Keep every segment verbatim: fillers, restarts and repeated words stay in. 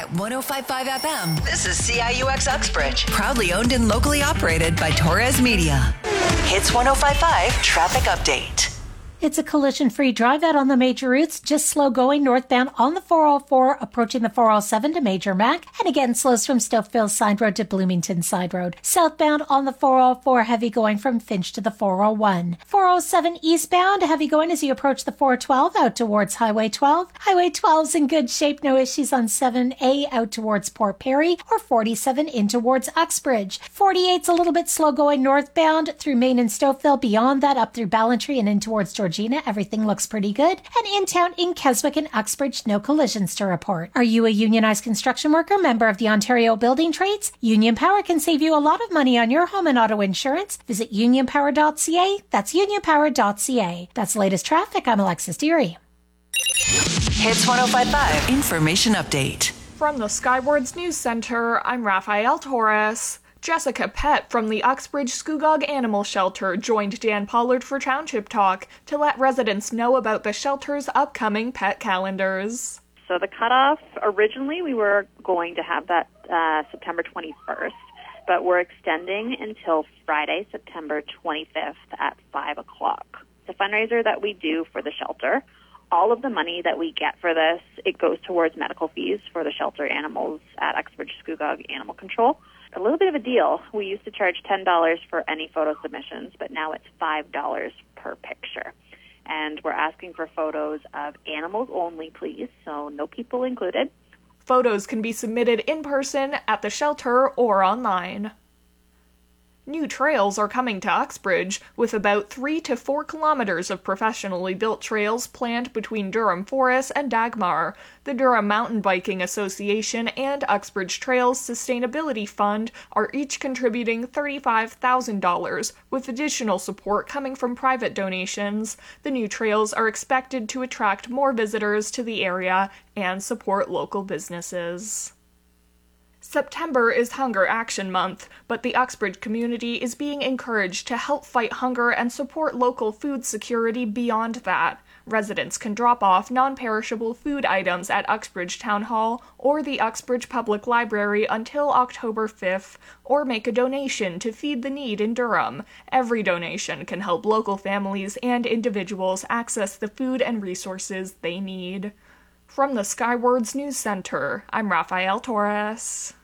At one oh five point five F M, this is C I U X Uxbridge. Proudly owned and locally operated by Torres Media. Hits one oh five point five Traffic Update. It's a collision-free drive out on the major routes, just slow going northbound on the four oh four, approaching the four oh seven to Major Mac, and again slows from Stokeville Side Road to Bloomington Side Road. Southbound on the four oh four, heavy going from Finch to the four oh one. four oh seven eastbound, heavy going as you approach the four twelve out towards Highway twelve. Highway twelve's in good shape, no issues on seven A out towards Port Perry, or forty-seven in towards Uxbridge. forty-eight's a little bit slow going northbound through Maine and Stokeville. Beyond that, up through Ballantree and in towards Georgia. Everything looks pretty good. And in town in Keswick and Uxbridge, no collisions to report. Are you a unionized construction worker, member of the Ontario Building Trades? Union Power can save you a lot of money on your home and auto insurance. Visit union power dot c a. That's union power dot c a. That's the latest traffic. I'm Alexis Deary. Hits one oh five point five Information Update. From the Skywards News Center, I'm Rafael Torres. Jessica Pett from the Uxbridge Scugog Animal Shelter joined Dan Pollard for Township Talk to let residents know about the shelter's upcoming pet calendars. So the cutoff, originally we were going to have that uh, September twenty-first, but we're extending until Friday, September twenty-fifth at five o'clock. The fundraiser that we do for the shelter, all of the money that we get for this, it goes towards medical fees for the shelter animals at Uxbridge Scugog Animal Control. A little bit of a deal. We used to charge ten dollars for any photo submissions, but now it's five dollars per picture. And we're asking for photos of animals only, please, so no people included. Photos can be submitted in person at the shelter or online. New trails are coming to Uxbridge, with about three to four kilometers of professionally built trails planned between Durham Forest and Dagmar. The Durham Mountain Biking Association and Uxbridge Trails Sustainability Fund are each contributing thirty-five thousand dollars, with additional support coming from private donations. The new trails are expected to attract more visitors to the area and support local businesses. September is Hunger Action Month, but the Uxbridge community is being encouraged to help fight hunger and support local food security beyond that. Residents can drop off non-perishable food items at Uxbridge Town Hall or the Uxbridge Public Library until October fifth, or make a donation to Feed the Need in Durham. Every donation can help local families and individuals access the food and resources they need. From the Skywards News Center, I'm Rafael Torres.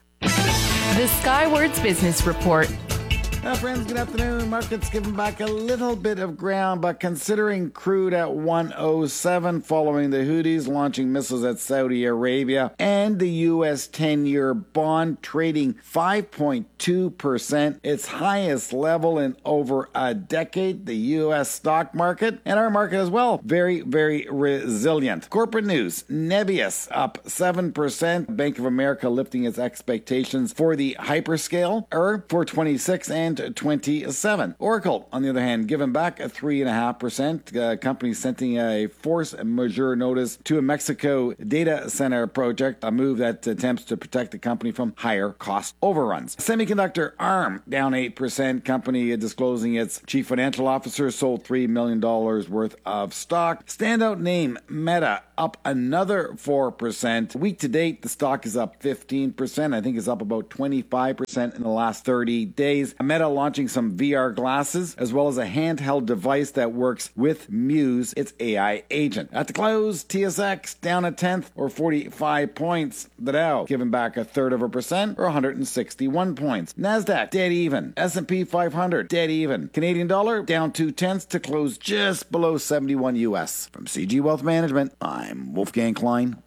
The Skywards Business Report. Now, friends, good afternoon. Markets giving back a little bit of ground, but considering crude at one oh seven following the Houthis launching missiles at Saudi Arabia, and the U S ten-year bond trading five point two percent, its highest level in over a decade. The U S stock market, and our market as well, very, very resilient. Corporate news, Nebius up seven percent. Bank of America lifting its expectations for the hyperscale er, for twenty-six and twenty-seven. Oracle, on the other hand, given back a three point five percent. Uh, company sending a force majeure notice to a Mexico data center project, a move that attempts to protect the company from higher cost overruns. Semiconductor ARM down eight percent. Company disclosing its chief financial officer sold three million dollars worth of stock. Standout name, Meta, up another four percent. Week to date, the stock is up fifteen percent. I think it's up about twenty-five percent in the last thirty days. Meta launching some V R glasses, as well as a handheld device that works with Muse, its A I agent. At the close, T S X down a tenth or forty-five points. The Dow giving back a third of a percent or one hundred sixty-one points. NASDAQ dead even. S and P five hundred dead even. Canadian dollar down two tenths to close just below seventy-one U S. From C G Wealth Management, I'm Wolfgang Klein.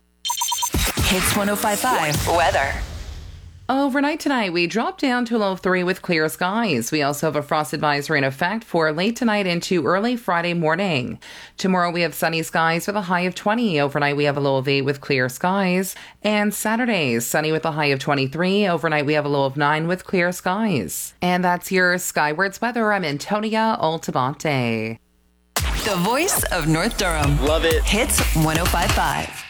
Hits one oh five point five Weather. Overnight tonight, we drop down to a low of three with clear skies. We also have a frost advisory in effect for late tonight into early Friday morning. Tomorrow, we have sunny skies with a high of twenty. Overnight, we have a low of eight with clear skies. And Saturday, sunny with a high of twenty-three. Overnight, we have a low of nine with clear skies. And that's your Skywards weather. I'm Antonia Altamonte. The voice of North Durham. Love it. Hits one oh five point five.